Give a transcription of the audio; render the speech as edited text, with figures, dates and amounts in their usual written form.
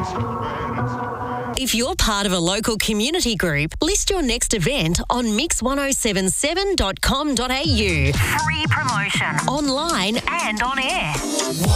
If you're part of a local community group, list your next event on mix1077.com.au. Free promotion. Online And on air.